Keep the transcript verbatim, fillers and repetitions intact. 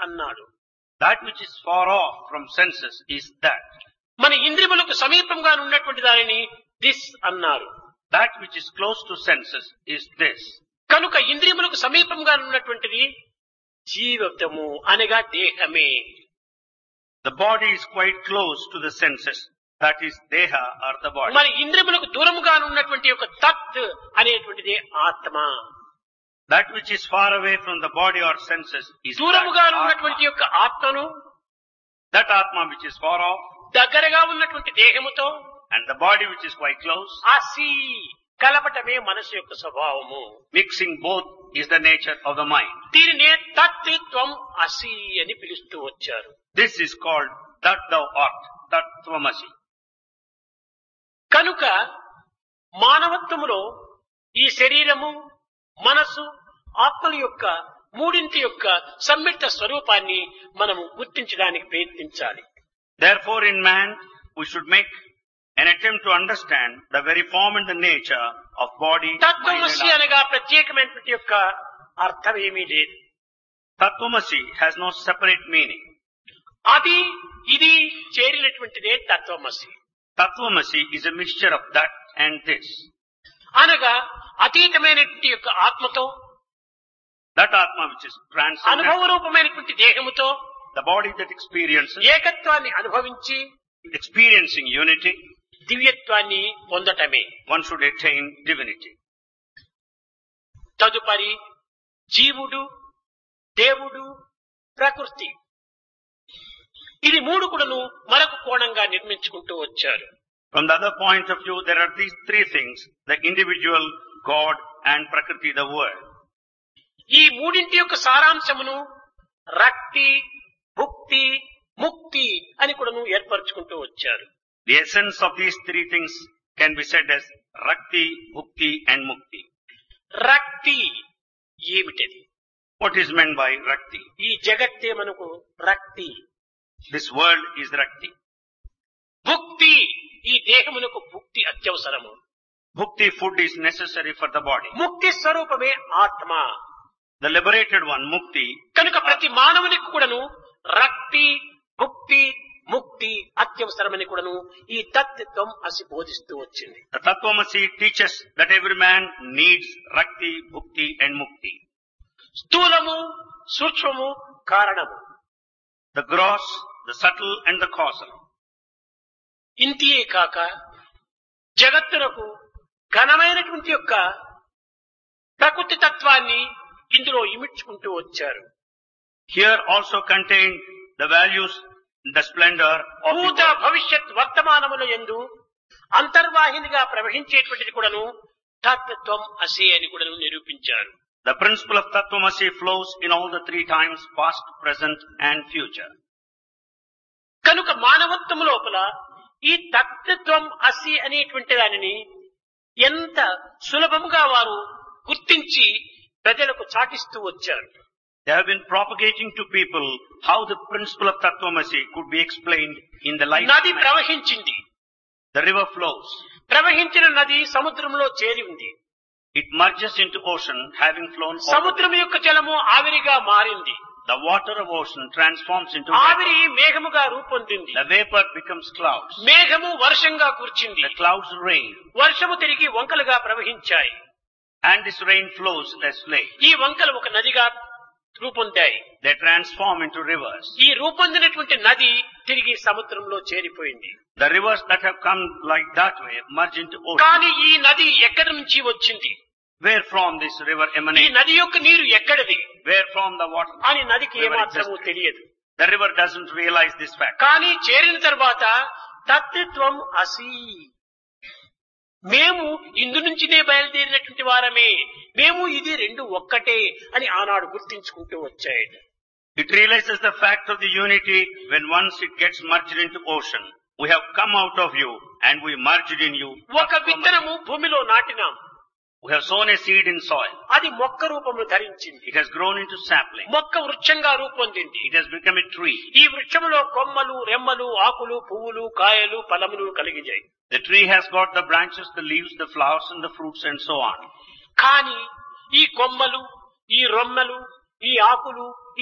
అన్నాడు. That which is far off from senses is that. మన ఇంద్రియములకు సమీపంగా ఉన్నటువంటి దానిని దిస్ అన్నారు. That which is close to senses is this. కనుక ఇంద్రియములకు సమీపంగా ఉన్నటువంటిది జీవితము అనగా దేహమే. The body is quite close to the senses. That is deha or the body. మన ఇంద్రియములకు దూరముగా ఉన్నటువంటి ఒక తత్ అనేటువంటిది ఆత్మ. That which is far away from the body or senses is దూరముగా that ఉన్నటువంటి atma. యొక్క ఆత్మను That atma which is far off దగ్గరగా ఉన్నటువంటి దేహముతో and the body which is quite close. అసి కలపటమే మనసు యొక్క స్వభావము. Mixing both is the nature of the mind. దీనినే తత్వం అసి అని పిలుస్తూ వచ్చారు. This is called that thou art, that tvamasi. కనుక మానవత్వములో ఈ శరీరము మనసు ఆత్మల యొక్క మూడింటి యొక్క సమ్మిళిత స్వరూపాన్ని మనము గుర్తించడానికి ప్రయత్నించాలి. Therefore in man we should make an attempt to understand the very form and the nature of body, mind and తత్వమసి atma. అనగా ప్రత్యేకమైనటువంటి యొక్క అర్థం ఏమీ లేదు. Tattvamasi has no separate meaning. అది ఇది చేరినటువంటిదే తత్వమసి. Tattvamasi is a mixture of that and this. అనగా అతీతమైనటువంటి యొక్క ఆత్మతో That atma which is transcendent, అనుభవ రూపమైనటువంటి దేహముతో the body that experiences, ఏకత్వాన్ని అనుభవించి experiencing unity, దివ్యత్వాన్ని పొందటమే. one should attain divinity. తదుపరి జీవుడు, దేవుడు, ప్రకృతి ఇది మూడు కూడాను మరొక కోణంగా నిర్మించుకుంటూ వచ్చారు. From the other point of view, there are these three things: the individual, God, and Prakriti, the world. ఈ మూడింటి యొక్క సారాంశమును రక్తి, భుక్తి, ముక్తి అని కూడాను ఏర్పరచుకుంటూ వచ్చారు. The essence of these three things can be said as Rakti, Bhukti, and Mukti. రక్తి ఏమిటది? What is meant by Rakti? ఈ జగత్తే మనకు రక్తి. This world is Rakti. భుక్తి ఈ దేహమునకు భుక్తి అత్యవసరము. Bhukti, food is necessary for the body. ముక్తి స్వరూపమే ఆత్మ. The liberated one, Mukti, కనుక ప్రతి మానవునికి కూడాను రక్తి, భుక్తి, ముక్తి అత్యవసరమని కూడాను ఈ తత్వం అసి బోధిస్తూ వచ్చింది. the Tattvamasi teaches that every man needs Rakti, Bhukti, and Mukti. స్థూలము, సూక్ష్మము, కారణము. The gross, the subtle, and the causal. ఇంతియే కాక జగత్తునకు ఘనమైనటువంటి యొక్క ప్రకృతి తత్వాన్ని ఇందులో ఇమిడ్చుకుంటూ వచ్చారు. Here also contained the values, the splendor of the భూత world. భవిష్యత్ వర్తమానముల యందు అంతర్వాహినిగా ప్రవహించేటువంటిది కూడాను తత్వం అసి అని కూడాను నిరూపించారు. The principle of Tattvamasi flows in all the three times, past, present, and future. కనుక మానవత్వము లోపల ఈ తత్వం అసి అనేటువంటి దానిని ఎంత సులభముగా వారు గుర్తించి ప్రజలకు చాటిస్తూ వచ్చారు. They have been propagating to people how the principle of Tattvamasi could be explained in the life of నది man. ప్రవహించింది. The river flows. ప్రవహించిన నది సముద్రంలో చేరి ఉంది. It merges into ocean, having flown over. సముద్రం యొక్క జలము ఆవిరిగా మారింది. The water of ocean transforms into vapor. ఆవిరి మేఘముగా రూపొందింది. The vapor becomes clouds. మేఘము వర్షంగా కూర్చింది. The clouds rain. వర్షము తిరిగి వంకలుగా ప్రవహించాయి. And this rain flows as lake. ఈ వంకలు ఒక నదిగా రూపొందాయి. They transform into rivers. ఈ రూపొందినటువంటి నది తిరిగి సముద్రంలో చేరిపోయింది. The rivers that have come like that way merge into ocean. కానీ ఈ నది ఎక్కడి నుంచి వచ్చింది? Where from this river ఈ emanates? నది యొక్క నీరు ఎక్కడిది Where from the water? అని నదికి river ఏమాత్రము existed. తెలియదు. The river doesn't realize this fact. కానీ చేరిన తర్వాత తత్వం అసి మేము ఇందు నుంచినే బయలుదేరినటువంటి వారమే, మేము ఇది రెండు ఒక్కటే అని ఆనాడు గుర్తించుకుంటూ వచ్చాయి. It realizes the fact of the unity when once it gets merged into ocean. We have come out of you and we merged in you. ఒక విత్తనము భూమిలో నాటినాం. We have sown a seed in soil. అది మొక్క రూపమును ధరించింది. It has grown into sapling. మొక్క వృక్షంగా రూపొందింది. It has become a tree. ఈ వృక్షములో కొమ్మలు, రెమ్మలు, ఆకులు, పువ్వులు, కాయలు, ఫలములు కలిగినాయి. The tree has got the branches, the leaves, the flowers and the fruits and so on. కానీ ఈ కొమ్మలు, ఈ రొమ్మలు, ఈ ఆకులు,